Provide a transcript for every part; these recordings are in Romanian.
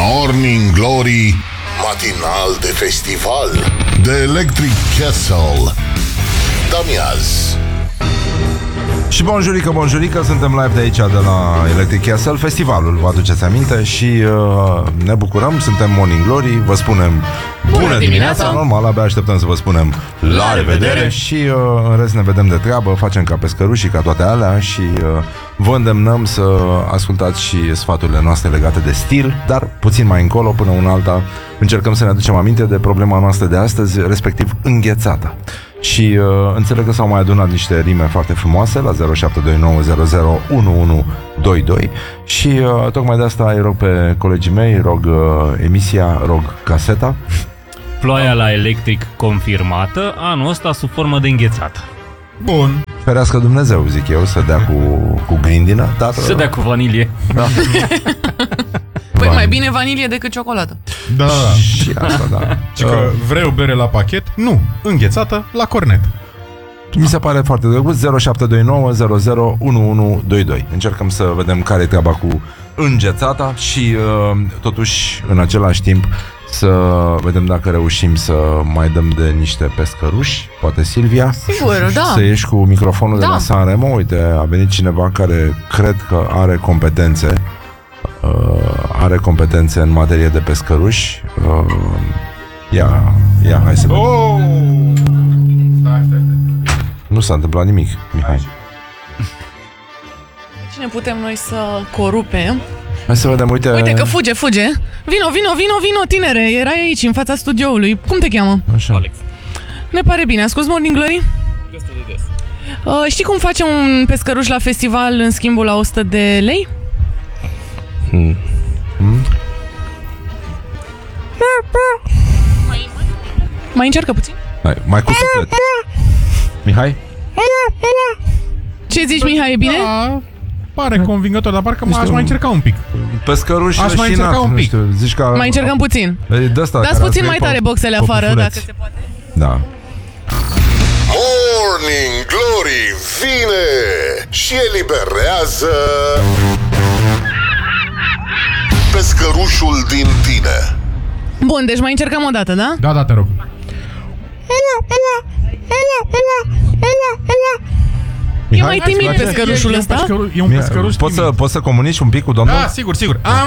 Morning Glory, matinal de festival de Electric Castle. Damiaz. Și bonjurică, suntem live de aici, de la Electric Castle, festivalul, vă aduceți aminte, și ne bucurăm, suntem Morning Glory, vă spunem bună dimineața, normal, abia așteptăm să vă spunem la revedere și în rest ne vedem de treabă, facem ca pescărușii, ca toate alea și vă îndemnăm să ascultați și sfaturile noastre legate de stil, dar puțin mai încolo, până una alta, încercăm să ne aducem aminte de problema noastră de astăzi, respectiv înghețata. Și înțeleg că s-au mai adunat niște rime foarte frumoase la 0729001122 și tocmai de asta îi rog pe colegii mei, rog emisia, rog caseta. Ploaia la Electric confirmată, anul ăsta sub formă de înghețată. Bun. Ferească Dumnezeu, zic eu, să dea cu grindină, dar să dea cu vanilie. Da. Păi mai bine vanilie decât ciocolată. Da. Și asta, da. Și că vrei o bere la pachet? Nu, înghețată la cornet. Mi se pare foarte drăguț. 0729001122. Încercăm să vedem care e treaba cu înghețata și totuși în același timp să vedem dacă reușim să mai dăm de niște pescăruși. Poate Silvia? Sigur, da. Să ieși cu microfonul de la Sanremo. Uite, a venit cineva care cred că are competențe în materie de pescăruși. Ia, hai să vedem. Nu s-a întâmplat nimic, Mihai. Cine putem noi să corupem? Hai să vedem, Uite că fuge. Vino, tinere, erai aici, în fața studioului. Cum te cheamă? Așa. Alex. Ne pare bine, asculți Morning Glory? Destul de des. Știi cum facem un pescăruș la festival în schimbul la 100 de lei? Mai încearcă puțin. Mai cu suflet. Mihai? Ce zici, Mihai, e bine? Da, pare convingător, dar parcă aș mai încerca un pic. Pescăruș Aș mai încerca un pic. Zici că Mai încercăm puțin. Dați puțin mai tare boxele afară, dacă se poate. Da. Morning Glory vine și eliberează pescărușul din tine. Bun, deci mai încercăm o dată, da? Da, te rog. E mai timid pescărușul ăsta? E un pescăruș timid. Poți să comunici un pic cu domnul? Da, sigur.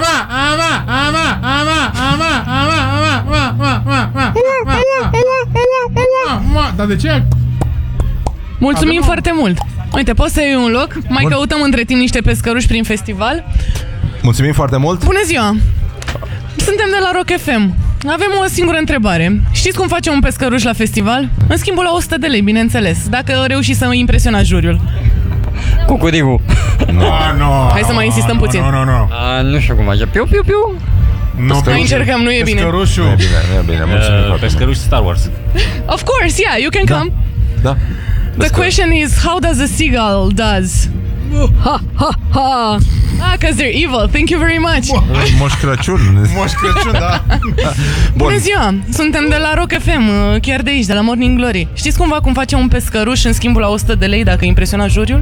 Dar de ce? Mulțumim foarte mult. Uite, poți să iei un loc? Mai căutăm între timp niște pescăruși prin festival. Mulțumim foarte mult. Bună ziua! Suntem de la Rock FM. Avem o singură întrebare. Știți cum face un pescăruș la festival? În schimbul la 100 de lei, bineînțeles. Dacă reușiți să impresionați juriul. Cucurigu. Hai să mai insistăm puțin. Nu știu cum face. Piu. Mai încercăm, nu e bine. Pescărușul. Nu e bine, mulțumim foarte Pescăruș Star Wars. Of course, yeah, you can come. Da. The question is, how does a seagull does? Ha. Because they're evil. Thank you very much. Moș Crăciun, da. Bună ziua! Suntem de la Rock FM, chiar de aici, de la Morning Glory. Știți cumva cum face un pescăruș în schimbul la 100 de lei dacă impresiona juriul?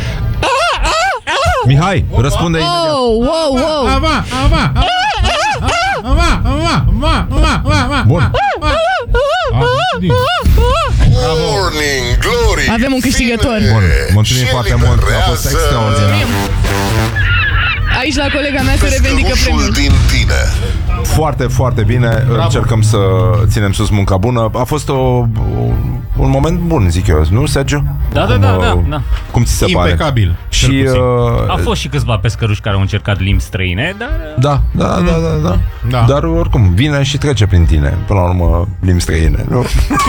Mihai, răspunde imediat. Wow! Bun. Morning Glory. Avem un câștigător. Bun, mulțumim foarte mult. A fost extraordinar. Aici la colega mea se revendică premiul. Din tine. Foarte, foarte bine. Bravo. Încercăm să ținem sus munca bună. A fost un moment bun, zic eu, nu, Sergio? Da. Cum ți se pare? Impecabil. Și A fost și câțiva pescăruși care au încercat limbi străine, dar... Da. Dar oricum, vine și trece prin tine. Până la urmă, limbi străine, nu?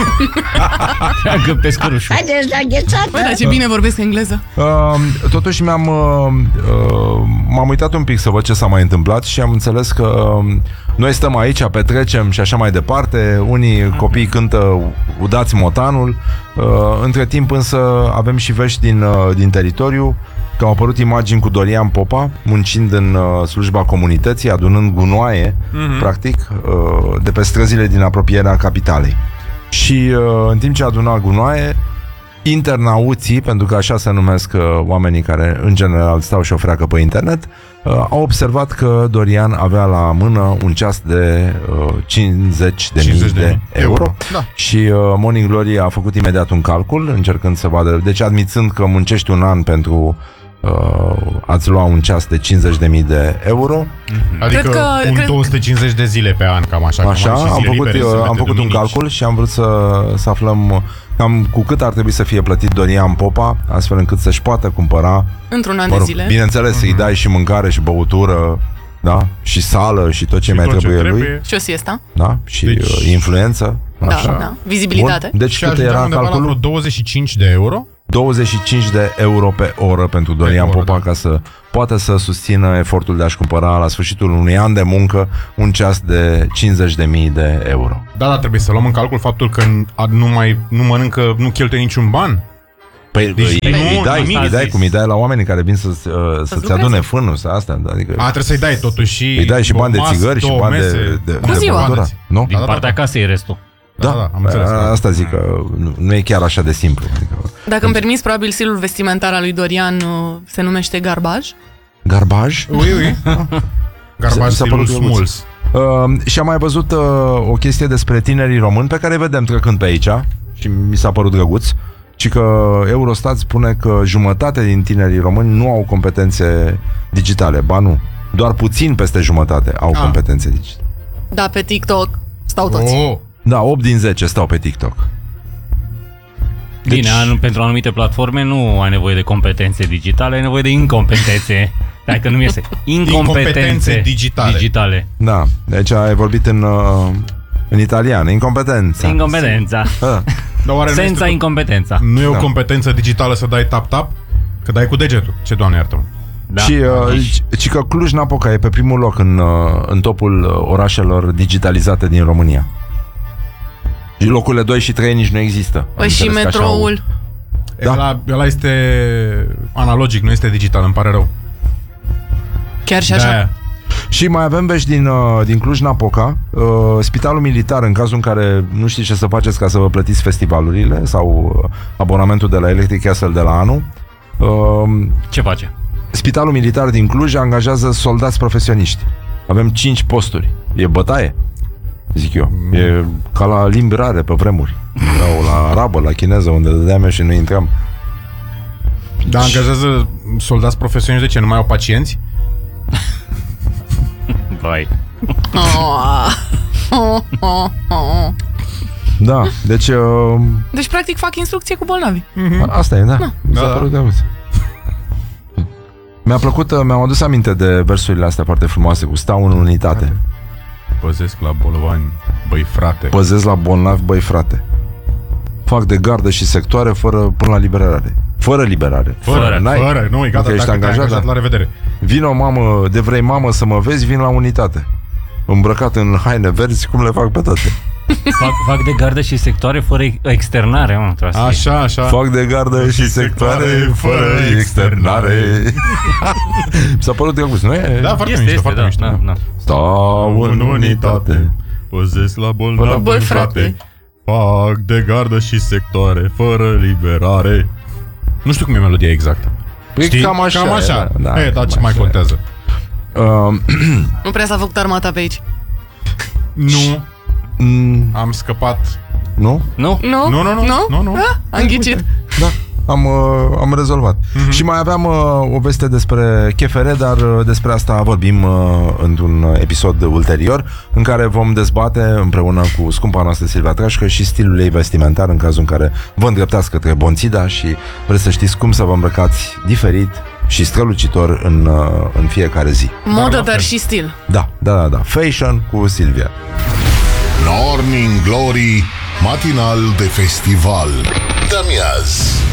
Că pescărușul. Haideți la înghețată. Bă, dar ce bine vorbesc engleză. Totuși m-am uitat un pic să văd ce s-a mai întâmplat și am înțeles că noi stăm aici, petrecem și așa mai departe. Unii copii cântă Udați motanul. Între timp însă avem și vești din teritoriu, că au apărut imagini cu Dorian Popa muncind în slujba comunității, adunând gunoaie, practic, de pe străzile din apropierea capitalei. Și în timp ce aduna gunoaie, internauții, pentru că așa se numesc oamenii care în general stau și o freacă pe internet, au observat că Dorian avea la mână un ceas de 50.000 de euro. Da. Și Morning Glory a făcut imediat un calcul, încercând să vadă, deci admițând că muncești un an pentru ați lua un ceas de 50.000 de euro. Adică Cred că- 250 de zile pe an, cam așa. Așa, Cam am făcut un calcul și am vrut să aflăm cam cu cât ar trebui să fie plătit Dorian Popa, astfel încât să-și poată cumpăra, Într-un an mă de rog, zile. bineînțeles, să-i dai și mâncare și băutură, da? Și sală și tot ce mai trebuie lui, Și o siesta. da? Și Deci- influență. Da, Așa. da. Vizibilitate. Bun. Deci Și cât ajungea era undeva la vreo calculul? 25 de euro. 25 de euro pe oră pentru Dorian oră, Popa, da. ca să poată să susțină efortul de a-și cumpăra la sfârșitul unui an de muncă un ceas de 50.000 de euro. Da, trebuie să luăm în calcul faptul că nu mănâncă, nu cheltuie niciun ban. Păi Deci îi dai cum îi dai la oamenii care vin să-ți lucreze. adune fânul, să astea, adică Trebuie să-i dai totuși îi dai și bani de țigări și bani de Cu ziua. băutură, nu? Din Da, partea casei e restul. Da, am înțeles. Asta zic că nu e chiar așa de simplu. Adică, Dacă îmi permiți, probabil stilul vestimentar al lui Dorian se numește garbaj. garbaj? Ui. Garbaj Mi s-a stilul părut drăguț. smuls. Și am mai văzut o chestie despre tinerii români pe care îi vedem trecând pe aici și mi s-a părut drăguț, ci că Eurostat spune că jumătate din tinerii români nu au competențe digitale. Ba nu, doar puțin peste jumătate au competențe digitale. Da, pe TikTok stau toți. Da, 8 din 10 stau pe TikTok. Bine, pentru anumite platforme nu ai nevoie de competențe digitale, ai nevoie de incompetențe. Dacă nu iese. Incompetențe digitale. Da, deci ai vorbit în italian, incompetența. Incompetența. Dar oare Senza incompetența. nu e o competență digitală să dai tap-tap? Că dai cu degetul. Ce, Doamne iartă-mă. Da. Și că Cluj-Napoca e pe primul loc în topul orașelor digitalizate din România. Și locurile 2 și 3 nici nu există. Păi și Înțeles că așa metroul. Da. Ăla este analogic, nu este digital, îmi pare rău. Chiar și așa. De-aia. Și mai avem vești din Cluj-Napoca, spitalul militar, în cazul în care nu știți ce să faceți ca să vă plătiți festivalurile sau abonamentul de la Electric Castle de la anul. Ce face? Spitalul militar din Cluj angajează soldați profesioniști. Avem 5 posturi. E bătaie, zic eu. E ca la limbi rare pe vremuri. Sau la arabă, la chineză, unde dădeam eu și nu intram. Dar angajează soldați profesioniști, de ce? Nu mai au pacienți? Vai. Da, deci Deci, practic, fac instrucție cu bolnavi. asta e, da. Mi s-a Da. părut drăguț. Mi-a plăcut, mi-am adus aminte de versurile astea foarte frumoase cu stau în unitate. Păzesc la bolvani, băi frate. Păzesc la bolnavi, băi frate. Fac de gardă și sectoare până la liberare. Fără liberare. Fără, nu, e gata, ești dacă te-ai angajat, angajat, la revedere. Vin o mamă, de vrei mamă să mă vezi, vin la unitate. Îmbrăcat în haine verzi, cum le fac pe toate. Fac de gardă și sectoare fără externare, mă, trebuie să fie. Așa. Fac de gardă și sectoare fără externare. Mi s-a părut drăguț, nu e? Da, foarte Este, mișto, foarte da, mișto. da, da. Stau în unitate. Păzesc la bolnavi, Băi, frate. Fac de gardă și sectoare fără liberare. Nu știu cum e melodia exactă. Păi cam așa. Cam așa. Da, Dar cam ce mai așa. contează? Nu prea s-a făcut armata pe aici. Nu. Am scăpat. Nu? Nu? Nu? Nu. Am ghicit. Da, am rezolvat. Și mai aveam o veste despre KFR, dar despre asta vorbim într-un episod ulterior, în care vom dezbate împreună cu scumpa noastră Silvia Trașcă și stilul ei vestimentar în cazul în care vă îndreptați către Bonțida și vreți să știți cum să vă îmbrăcați diferit și strălucitor în fiecare zi. Modă, dar și stil. Da. Fashion cu Silvia. Morning Glory, matinal de festival. De miaz.